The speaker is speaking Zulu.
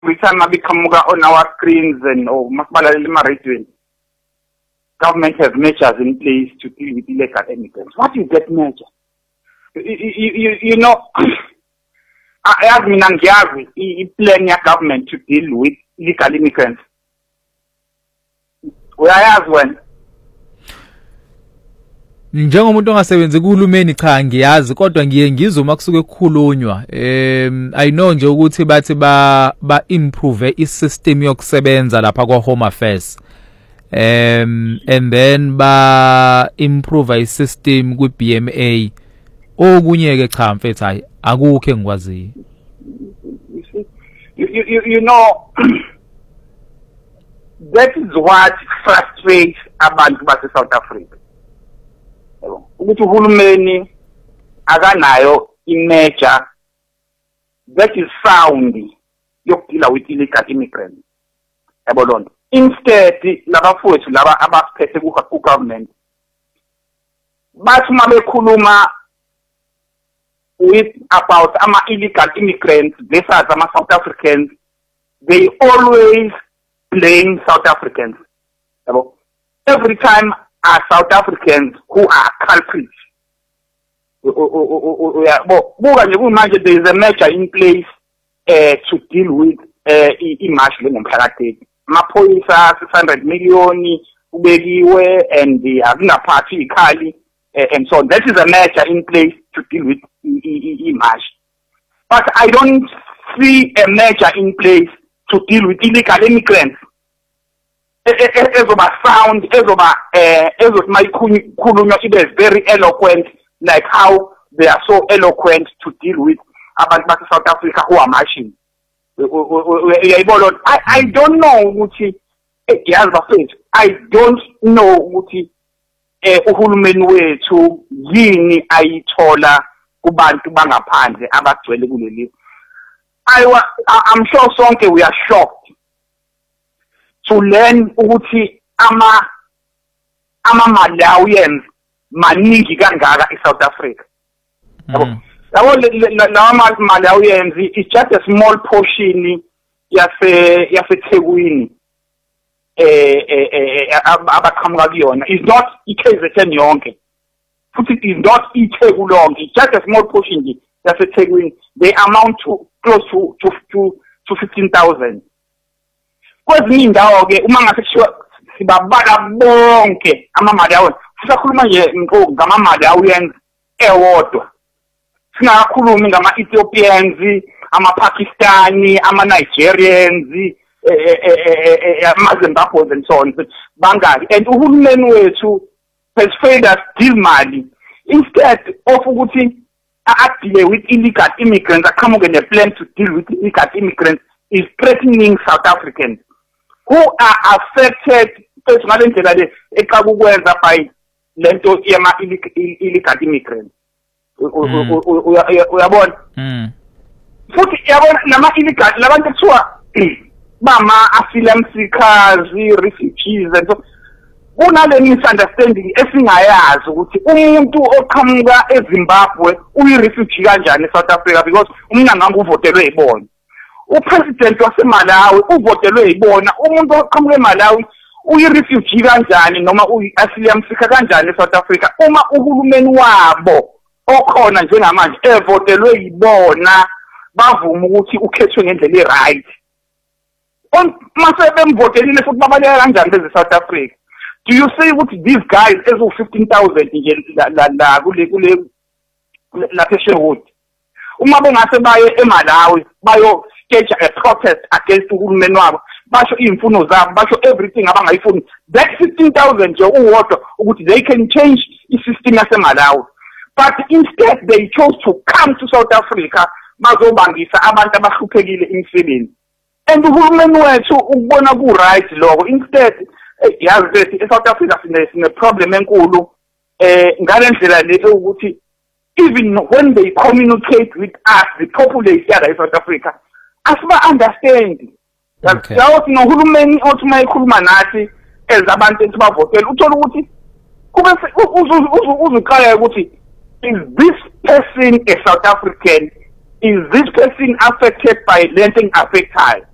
every time abiqhamuka on our screens and masibalalela ema-radio, government has measures in place to deal with illegal immigrants. What is that measure? You know, as mina ngiyazi i-plan ya government to deal with illegal immigrants. Uyayazi wena? Njengomuntu ongasebenzi kuhulumeni cha ngiyazi kodwa ngiye ngizwe makusuke ukukhulunywa I know nje ukuthi bathi ba improve isystem yokusebenza lapha kwa Home Affairs and then ba improve isystem ku BMA okunye ke cha mfethu hayi akukho engikwaziyo. You know that is what frustrates abantu base South Africa. Ukuthi uhulumeni akanayo imeasure that is sound yokudila with illegal immigrants. Yabo lonto. Instead labafowethu laba abasiphethe ku government bathi mabekhuluma with about illegal immigrants versus South Africans, they always blame South Africans. Every time are South Africans who are culprits. There is a measure in place to deal with imash lengomphakathi. Amaphoyisa 600 million ubekiwe and akunaphathi ikhali and so on. That is a measure in place to deal with imash. But I don't see a measure in place to deal with illegal immigrants. Ezoba sound, ezoba it is very eloquent, like how they are so eloquent to deal with abantu base South Africa who are marching. I don't know ukuthi I don't know ukuthi uhulumeni wethu yini ayithola kubantu bangaphandle abagcwele kuleli. I'm sure sonke we are shocked to learn ukuthi ama-Malawians maningi kangaka eSouth Africa. Lawa Malawians is just a small portion yaseThekwini abaqhamuka kuyona. It's not iKZN yonke. Futhi it is not iTheku lonke. It's just a small portion yaseThekwini. They amount to close to 15,000. Kwezinye indawo ke uma ngase kuthiwa sibabala bonke ama-Malawians sisakhuluma nje ngama-Malawians ewodwa. Singakhulumi ngama-Ethiopians, ama-Pakistani, ama-Nigerians, ama-Zimbabweans and so on. Bangaki. And uhulumeni wethu has failed us deal mali. Instead of ukuthi deal with illegal immigrants, aqhamuke ne-plan to deal with illegal immigrants is threatening South Africans who are affected ngale ndlela le eqabukwenza by lento yama illegal immigrants. Uyabona? Futhi yabona nama-illegal labantu kuthiwa bama-asylum seekers, refugees and so kunale misunderstanding esingayazi ukuthi umuntu oqhamuka eZimbabwe uyi-refugee kanjani eSouth Africa because umnanganga uvotelwe yibona. Upresident waseMalawi uvotelwe yibona. Umuntu oqhamuka eMalawi uyi-refugee kanjani noma uyi-asylum seeker kanjani eSouth Africa uma uhulumeni wabo okhona njengamanje evotelwe yibona bavuma ukuthi ukhethwe ngendlela e-right. Mase bemvotelile futhi babaleka kanjani beze South Africa? Do you say ukuthi these guys ezo-15,000 nje la kule lapha eSherwood uma bengase baye eMalawi bayo stage a protest against uhulumeni wabo basho imfuno zabo basho everything abangayifuni that 15,000 nje uwodwa ukuthi they can change i-system yaseMalawi, but instead they chose to come to South Africa bazobangisa abantu abahluphekile imisebenzi. And uhulumeni wethu ukubona ku-right lokho. Instead yazi bethi eSouth Africa sine problem enkulu ngale ndlela le ukuthi even when they communicate with us the population yala eSouth Africa asiba understand. Yawuthi nohulumeni othi uma ekhuluma nathi ezabantu esibavotela uthola ukuthi kube uzuqala ukuthi is this person a South African? Is this person affected by lending affected?